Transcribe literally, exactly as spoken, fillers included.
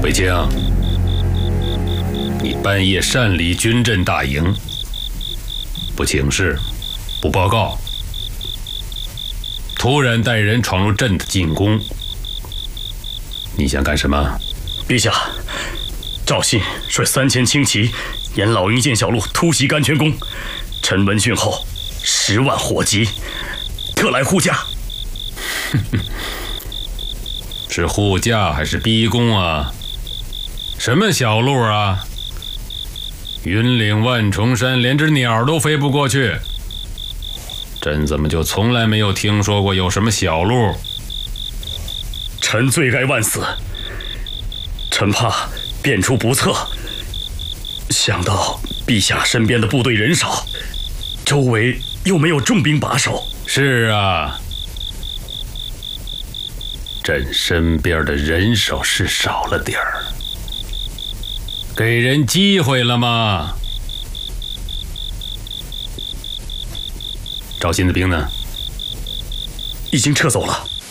卫青，你半夜擅离军阵大营，不请示，不报告，突然带人闯入阵的进攻，你想干什么？ 陛下，赵信率三千轻骑沿老营剑小路突袭甘泉宫，臣闻讯后，十万火急，特来护驾。 是护驾还是逼宫啊？什么小路啊？云岭万重山，连只鸟都飞不过去。朕怎么就从来没有听说过有什么小路？ 臣罪该万死，臣怕变出不测。想到陛下身边的部队人少，周围又没有重兵把守。 是啊，朕身边的人手是少了点儿，给人机会了吗？赵信的兵呢？ 已经撤走了。